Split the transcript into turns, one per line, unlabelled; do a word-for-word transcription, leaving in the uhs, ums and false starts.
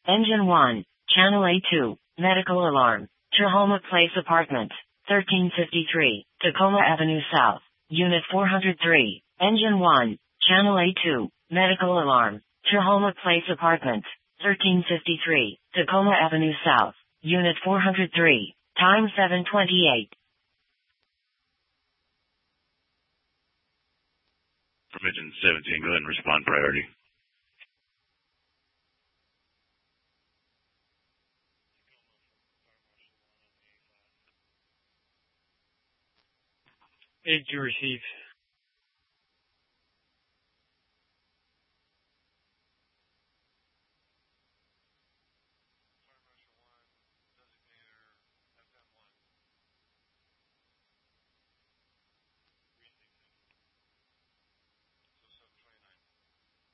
Engine one. Channel A two. Medical alarm. Trahoma Place Apartments. thirteen fifty-three. Tacoma Avenue South. Unit four hundred three. Engine one. Channel A two. Medical alarm. Trahoma Place Apartments. thirteen fifty-three. Tacoma Avenue South. Unit four hundred three. Time seven twenty-eight.
From engine seventeen, go ahead and respond priority.
Did you receive?